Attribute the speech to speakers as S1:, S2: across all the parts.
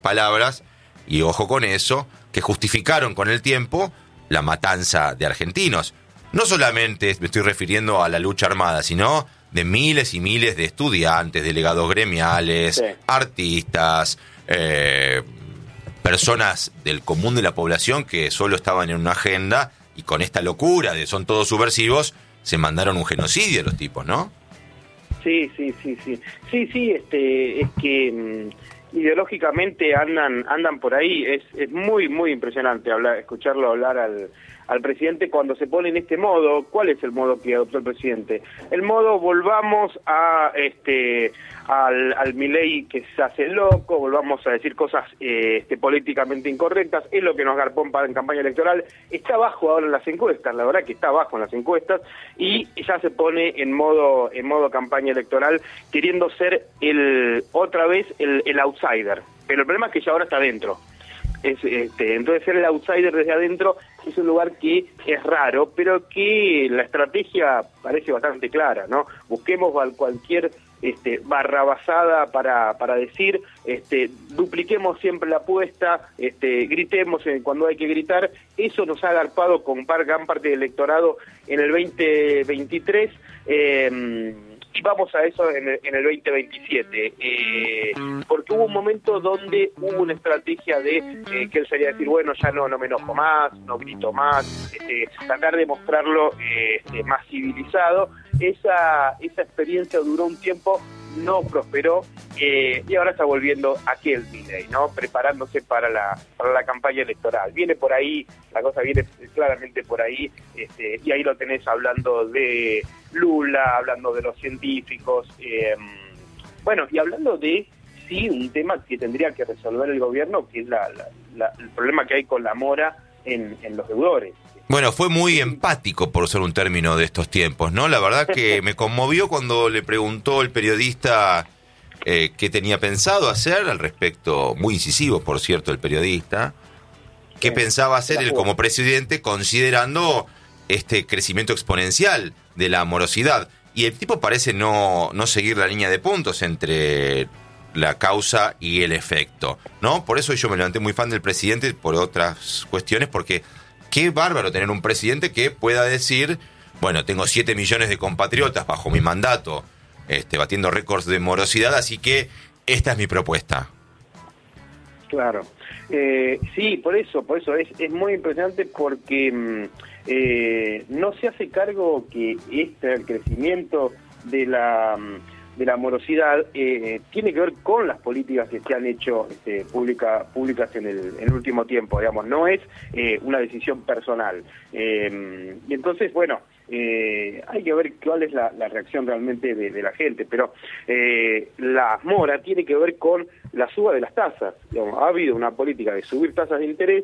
S1: palabras, y ojo con eso, que justificaron con el tiempo la matanza de argentinos. No solamente me estoy refiriendo a la lucha armada, sino de miles y miles de estudiantes, delegados gremiales,
S2: Sí.
S1: artistas, personas del común de la población que solo estaban en una agenda, y con esta locura de son todos subversivos, se mandaron un genocidio los tipos, ¿no?
S2: Sí, es que ideológicamente andan por ahí. Es muy impresionante escucharlo hablar al presidente cuando se pone en este modo. ¿Cuál es el modo que adoptó el presidente? El modo volvamos al Milei que se hace loco, volvamos a decir cosas políticamente incorrectas. Es lo que nos garpó en campaña electoral. Está bajo ahora en las encuestas, la verdad que está bajo en las encuestas, y ya se pone en modo campaña electoral, queriendo ser otra vez el outsider. Pero el problema es que ya ahora está adentro. Entonces ser el outsider desde adentro es un lugar que es raro, pero que la estrategia parece bastante clara, ¿no? Busquemos cualquier barrabasada para decir, dupliquemos siempre la apuesta, gritemos cuando hay que gritar. Eso nos ha agarpado con gran parte del electorado en el 2023, y vamos a eso en el 2027, porque hubo un momento donde hubo una estrategia de que él sería decir, bueno, ya no me enojo más, no grito más, tratar de mostrarlo más civilizado. Esa experiencia duró un tiempo, no prosperó, y ahora está volviendo aquel Milei, ¿no? Preparándose para la campaña electoral. Viene por ahí, la cosa viene claramente por ahí, y ahí lo tenés hablando de Lula, hablando de los científicos, bueno, y hablando de, sí, un tema que tendría que resolver el gobierno, que es el problema que hay con la mora en los deudores.
S1: Bueno, fue muy empático, por ser un término de estos tiempos, ¿no? La verdad que me conmovió cuando le preguntó el periodista qué tenía pensado hacer al respecto, muy incisivo, por cierto, el periodista, qué pensaba hacer él como presidente considerando este crecimiento exponencial de la morosidad. Y el tipo parece no seguir la línea de puntos entre la causa y el efecto, ¿no? Por eso yo me levanté muy fan del presidente, por otras cuestiones, porque qué bárbaro tener un presidente que pueda decir, bueno, tengo 7 millones de compatriotas bajo mi mandato, batiendo récords de morosidad, así que esta es mi propuesta.
S2: Claro. Sí, por eso es muy impresionante, porque no se hace cargo que el crecimiento de la morosidad tiene que ver con las políticas que se han hecho públicas en el último tiempo, digamos, no es una decisión personal. Y entonces, bueno, hay que ver cuál es la reacción realmente de la gente, pero la mora tiene que ver con la suba de las tasas. Digamos, ha habido una política de subir tasas de interés,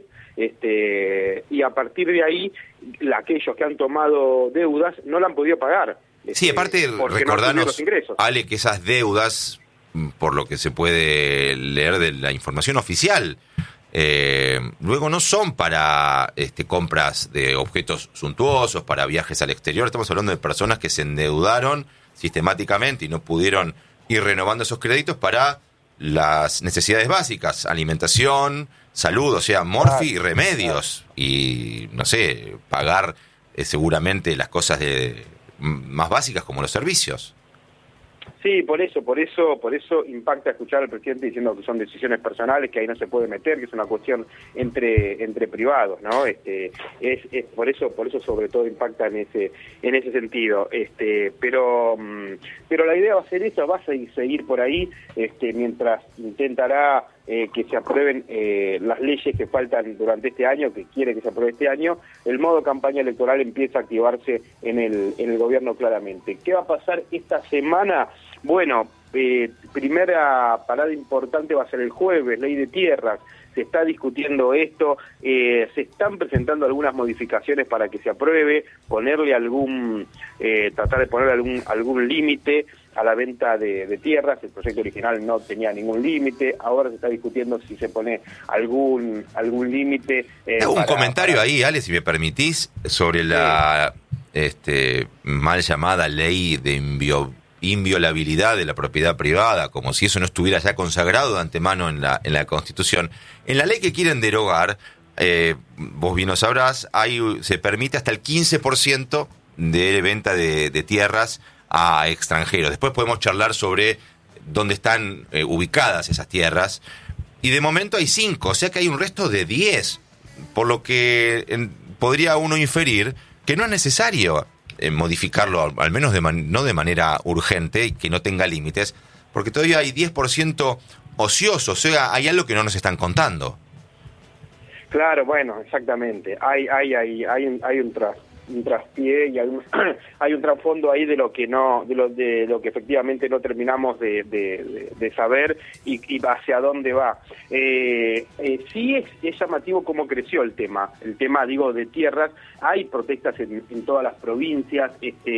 S2: y a partir de ahí aquellos que han tomado deudas no la han podido pagar.
S1: Sí, aparte, recordanos, Ale, que esas deudas, por lo que se puede leer de la información oficial, luego no son para compras de objetos suntuosos, para viajes al exterior. Estamos hablando de personas que se endeudaron sistemáticamente y no pudieron ir renovando esos créditos para las necesidades básicas, alimentación, salud, o sea, morfi y remedios, y no sé, pagar seguramente las cosas más básicas como los servicios.
S2: Sí, por eso impacta escuchar al presidente diciendo que son decisiones personales, que ahí no se puede meter, que es una cuestión entre privados, ¿no? Es por eso sobre todo impacta en ese sentido. Pero la idea va a ser esa, va a seguir por ahí, mientras intentará que se aprueben las leyes que faltan durante este año, que quiere que se apruebe este año. El modo campaña electoral empieza a activarse en el gobierno claramente. ¿Qué va a pasar esta semana? Bueno, primera parada importante va a ser el jueves, ley de tierras. Se está discutiendo esto, se están presentando algunas modificaciones para que se apruebe, tratar de poner algún límite a la venta de tierras. El proyecto original no tenía ningún límite, ahora se está discutiendo si se pone algún límite.
S1: Un comentario ahí, Ale, si me permitís, sobre la mal llamada ley de inviolabilidad de la propiedad privada, como si eso no estuviera ya consagrado de antemano en la Constitución. En la ley que quieren derogar, vos bien lo sabrás, se permite hasta el 15% de venta de tierras a extranjeros. Después podemos charlar sobre dónde están ubicadas esas tierras. Y de momento hay 5, o sea que hay un resto de 10, por lo que podría uno inferir que no es necesario modificarlo, al menos no de manera urgente y que no tenga límites, porque todavía hay 10% ocioso, o sea, hay algo que no nos están contando.
S2: Claro, bueno, exactamente. Hay un traspié y hay un trasfondo ahí de lo que efectivamente no terminamos de saber y hacia dónde va. Sí es llamativo cómo creció el tema digo de tierras. Hay protestas en todas las provincias,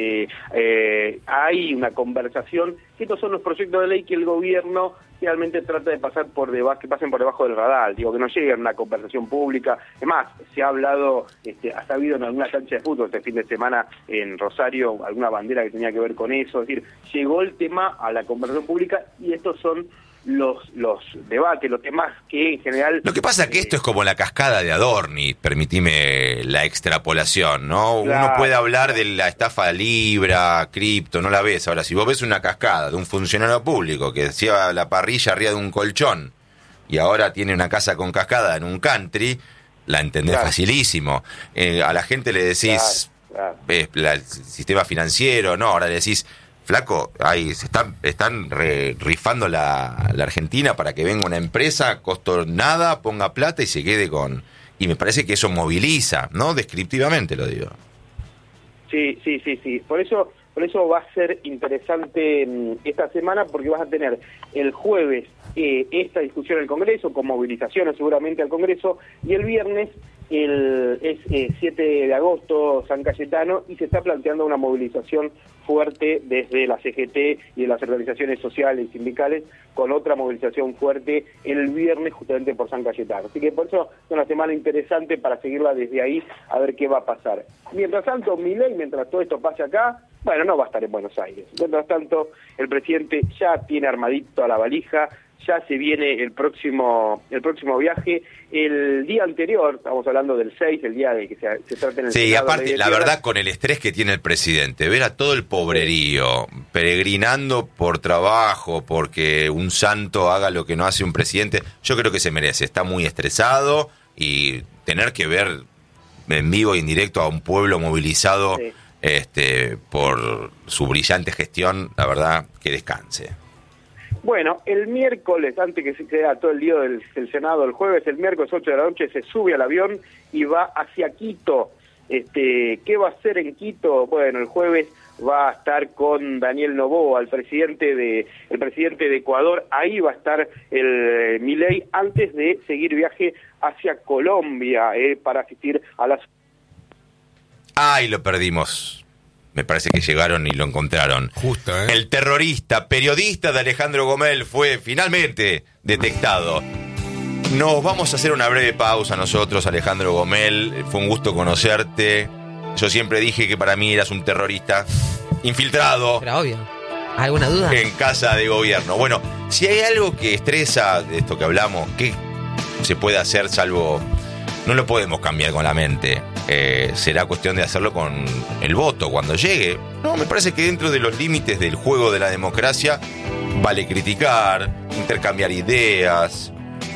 S2: hay una conversación. Estos son los proyectos de ley que el gobierno realmente trata de que pasen por debajo del radar, digo, que no lleguen a una conversación pública. Es más, se ha hablado, ha habido en alguna cancha de fútbol este fin de semana en Rosario, alguna bandera que tenía que ver con eso, es decir, llegó el tema a la conversación pública y estos son los debates, los temas que en general...
S1: Lo que pasa es que esto es como la cascada de Adorni, permitime la extrapolación, ¿no? Claro. Uno puede hablar de la estafa Libra, cripto, no la ves. Ahora, si vos ves una cascada de un funcionario público que hacía la parrilla arriba de un colchón y ahora tiene una casa con cascada en un country, la entendés facilísimo. A la gente le decís, el sistema financiero, no, ahora le decís... Flaco, ahí están rifando la Argentina para que venga una empresa, costo nada, ponga plata y se quede con... Y me parece que eso moviliza, ¿no? Descriptivamente lo digo.
S2: Sí. Por eso va a ser interesante esta semana, porque vas a tener el jueves esta discusión en el Congreso, con movilizaciones seguramente al Congreso, y el viernes es 7 de agosto, San Cayetano, y se está planteando una movilización fuerte desde la CGT y de las organizaciones sociales y sindicales, con otra movilización fuerte el viernes justamente por San Cayetano. Así que por eso es una semana interesante para seguirla desde ahí, a ver qué va a pasar. Mientras tanto, Milei, mientras todo esto pase acá, bueno, no va a estar en Buenos Aires. Mientras tanto, el presidente ya tiene armadito a la valija, ya se viene el próximo viaje. El día anterior, estamos hablando del 6, el día de que se trate en el
S1: Sí, Senado, aparte, la verdad, con el estrés que tiene el presidente, ver a todo el pobrerío peregrinando por trabajo, porque un santo haga lo que no hace un presidente, yo creo que se merece. Está muy estresado y tener que ver en vivo y en directo a un pueblo movilizado por su brillante gestión, la verdad, que descanse.
S2: Bueno, el miércoles, antes que se quede todo el día del Senado, el jueves, el miércoles 8 de la noche, se sube al avión y va hacia Quito. ¿Qué va a hacer en Quito? Bueno, el jueves va a estar con Daniel Noboa, el presidente de Ecuador. Ahí va a estar el Milei antes de seguir viaje hacia Colombia para asistir a las...
S1: ¡Ay, lo perdimos! Me parece que llegaron y lo encontraron.
S3: Justo,
S1: El terrorista, periodista de Alejandro Gomel fue finalmente detectado. Nos vamos a hacer una breve pausa nosotros, Alejandro Gomel. Fue un gusto conocerte. Yo siempre dije que para mí eras un terrorista infiltrado.
S4: Pero obvio. ¿Alguna duda?
S1: En casa de gobierno. Bueno, si hay algo que estresa de esto que hablamos, ¿qué se puede hacer salvo... No lo podemos cambiar con la mente. Será cuestión de hacerlo con el voto cuando llegue. No, me parece que dentro de los límites del juego de la democracia vale criticar, intercambiar ideas.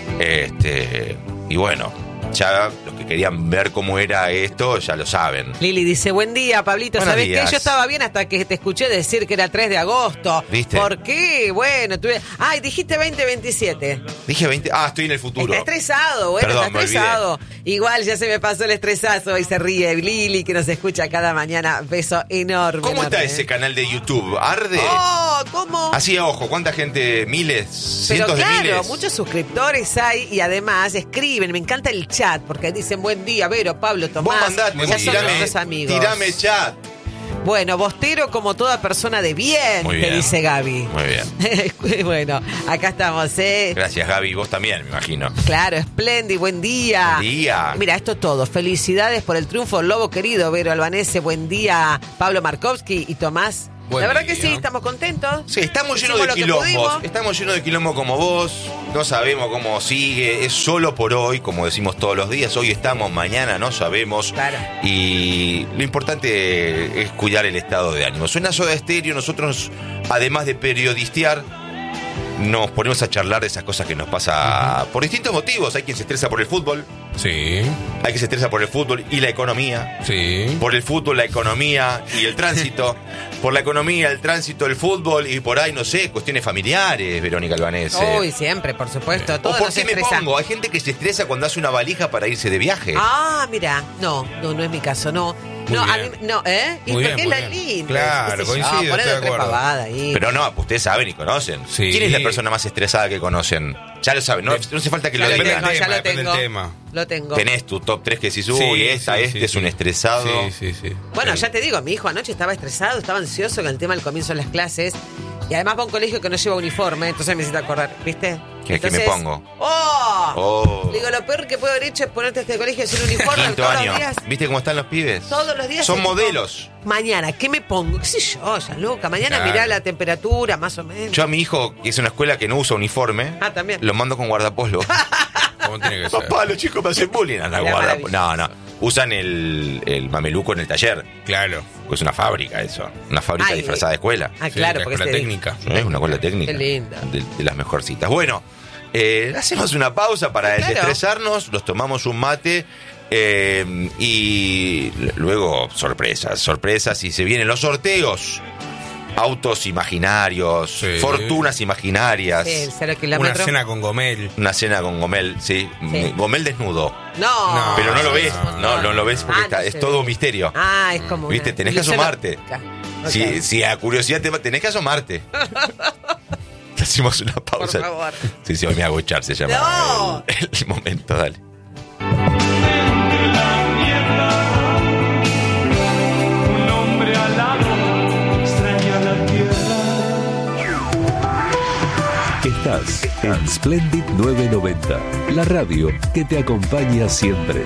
S1: Y bueno, ya los que querían ver cómo era esto ya lo saben.
S4: Lili dice, buen día, Pablito.
S1: Buenos
S4: ¿Sabés
S1: días.
S4: qué? Yo estaba bien hasta que te escuché decir que era 3 de agosto.
S1: ¿Viste?
S4: ¿Por qué? Bueno, Ay, dijiste 2027.
S1: Dije 20... Ah, estoy en el futuro.
S4: Está estresado, bueno,
S1: Perdón,
S4: está estresado. Igual ya se me pasó el estresazo y se ríe Lili, que nos escucha cada mañana. Beso enorme.
S1: ¿Cómo está
S4: enorme.
S1: ese canal de YouTube? ¿Arde?
S4: ¡Oh! ¿Cómo?
S1: Así, ojo, ¿cuánta gente? ¿Miles?
S4: Pero
S1: ¿Cientos
S4: claro,
S1: de miles?
S4: muchos suscriptores hay y además escriben. Me encanta el chat porque dicen buen día, Vero, Pablo,
S1: Vos
S4: Tomás.
S1: mandate,
S4: Ya son nuestros amigos.
S1: tirame chat.
S4: Bueno, Bostero como toda persona de bien,
S1: Muy
S4: te
S1: bien.
S4: dice Gaby.
S1: Muy bien.
S4: Bueno, acá estamos,
S1: Gracias, Gaby. Vos también, me imagino.
S4: Claro, espléndido, buen día.
S1: Buen día.
S4: Mira, esto todo. Felicidades por el triunfo, Lobo querido, Vero Albanese, buen día. Pablo Markovsky y Tomás. La verdad que sí, estamos contentos.
S1: Sí, estamos llenos
S4: Hicimos
S1: de
S4: lo que
S1: quilombos.
S4: pudimos.
S1: Estamos llenos de quilombo como vos. No sabemos cómo sigue. Es solo por hoy, como decimos todos los días. Hoy estamos, mañana no sabemos.
S4: Claro.
S1: Y lo importante es cuidar el estado de ánimo. Suena Soda Stereo. Nosotros, además de periodistear, nos ponemos a charlar de esas cosas que nos pasa por distintos motivos. Hay quien se estresa por el fútbol.
S3: Sí.
S1: Hay quien se estresa por el fútbol y la economía.
S3: Sí.
S1: Por el fútbol, la economía y el tránsito. Por la economía, el tránsito, el fútbol y por ahí, no sé, cuestiones familiares, Verónica Albanese.
S4: Uy, siempre, por supuesto.
S1: ¿O
S4: Todos
S1: por
S4: nos
S1: qué me
S4: estresamos.
S1: pongo? Hay gente que se estresa cuando hace una valija para irse de viaje.
S4: Ah, mira, no es mi caso, no.
S3: Muy
S4: No, a
S3: bien.
S4: mí, no, ¿eh? Y
S3: Muy
S4: porque
S3: bien,
S4: es la
S3: muy bien.
S4: linda.
S3: Claro,
S4: qué sé yo,
S3: coincido,
S4: ponele
S3: estoy de
S4: tres
S3: acuerdo.
S4: pavadas ahí.
S1: Pero no, ustedes saben y conocen.
S3: Sí.
S1: ¿Quién es la persona más estresada que conocen? Ya lo saben, no hace falta que lo
S4: Ya lo
S1: digan.
S4: tengo, ya lo
S3: depende
S4: tengo.
S3: del tema.
S4: Lo tengo.
S1: Tenés tu top 3 que decís, uy,
S3: Sí,
S1: este
S3: sí,
S1: es un estresado.
S3: Sí.
S4: Bueno, ya te digo, mi hijo anoche estaba estresado, estaba ansioso con el tema del comienzo de las clases. Y además va a un colegio que no lleva uniforme, entonces me hiciste acordar, ¿viste?
S1: ¿Qué me
S4: Entonces,
S1: pongo?
S4: ¡Oh!
S1: Oh.
S4: Digo, lo peor que puedo haber hecho es ponerte a este colegio sin uniforme
S1: Quinto
S4: todos
S1: año.
S4: los días.
S1: ¿Viste cómo están los pibes?
S4: Todos los días.
S1: Son
S4: es tipo,
S1: modelos.
S4: Mañana, ¿qué me pongo? ¿Qué sé yo, ya loca? Mañana
S3: Claro.
S4: mirá la temperatura, más o menos.
S1: Yo a mi hijo, que es una escuela que no usa uniforme,
S4: Ah, también.
S1: lo mando con guardapolvo.
S3: ¿Cómo tiene que ser?
S1: Papá, los chicos me hacen bullying. No,
S4: Era
S1: no. Usan el mameluco en el taller.
S3: Claro.
S1: Es una fábrica eso. Una fábrica
S4: Ay,
S1: disfrazada de escuela.
S4: Ah,
S3: Sí,
S4: claro,
S3: la
S4: porque
S3: escuela
S4: se-
S3: técnica.
S1: Es una escuela técnica.
S4: Qué linda.
S1: De las mejorcitas. Bueno, hacemos una pausa para
S4: Claro.
S1: desestresarnos, nos tomamos un mate y luego sorpresas y se vienen los sorteos. Autos imaginarios,
S3: Sí.
S1: fortunas imaginarias.
S4: Sí, el 0
S3: Una
S4: kilómetros.
S3: cena con Gomel.
S1: Una cena con Gomel, sí.
S4: Sí.
S1: Gomel desnudo.
S4: No.
S3: No,
S1: Pero no lo ves,
S3: no,
S1: no lo ves porque
S4: Ah, no
S1: es
S4: se
S1: todo
S4: ve.
S1: un misterio.
S4: Ah, es como
S1: Viste,
S4: una
S1: tenés que
S4: ilusión
S1: asomarte.
S4: óptica. Ok.
S1: Si a curiosidad tenés que asomarte. Hacemos una pausa.
S4: Por favor.
S1: Sí, hoy me hago echar, se llama
S4: No.
S1: el momento, dale.
S5: Un hombre alado extraña la tierra.
S6: Estás en Splendid 990, la radio que te acompaña siempre.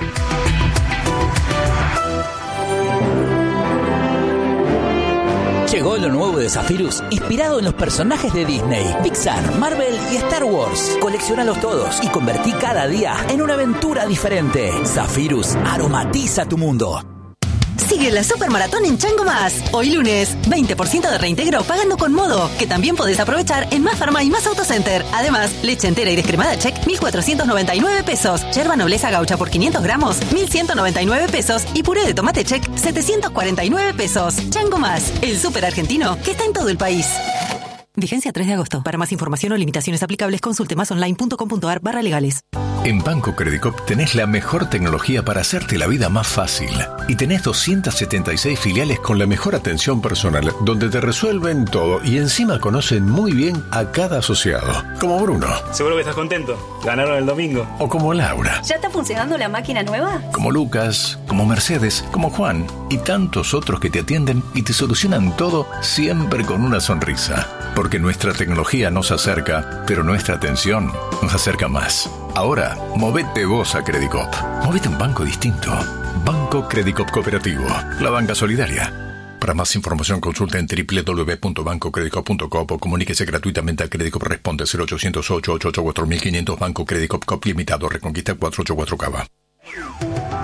S7: Llegó lo nuevo de Zephyrus, inspirado en los personajes de Disney, Pixar, Marvel y Star Wars. Colecciónalos todos y convertí cada día en una aventura diferente. Zephyrus aromatiza tu mundo.
S8: Sigue la Supermaratón en Chango Más. Hoy lunes, 20% de reintegro pagando con Modo, que también podés aprovechar en Más Farma y Más Autocenter. Además, leche entera y descremada Check, 1.499 pesos. Yerba Nobleza Gaucha por 500 gramos, 1.199 pesos. Y puré de tomate Check, 749 pesos. Chango Más, el súper argentino que está en todo el país. Vigencia 3 de agosto. Para más información o limitaciones aplicables, consulte másonline.com.ar/legales.
S9: En Banco Credicop tenés la mejor tecnología para hacerte la vida más fácil. Y tenés 276 filiales con la mejor atención personal, donde te resuelven todo y encima conocen muy bien a cada asociado. Como Bruno.
S10: Seguro que estás contento. Ganaron el domingo.
S9: O como Laura.
S11: ¿Ya está funcionando la máquina nueva?
S9: Como Lucas, como Mercedes, como Juan y tantos otros que te atienden y te solucionan todo siempre con una sonrisa. Porque nuestra tecnología nos acerca, pero nuestra atención nos acerca más. Ahora, movete vos a Credicop. Movete a un banco distinto. Banco Credicop Cooperativo. La banca solidaria. Para más información consulta en www.bancocredicop.com o comuníquese gratuitamente a Credicop Responde 0800-888-4500 Banco Credicop Cop Limitado Reconquista 484 Cava.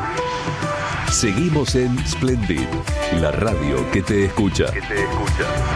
S6: Seguimos en Splendid, la radio que te escucha.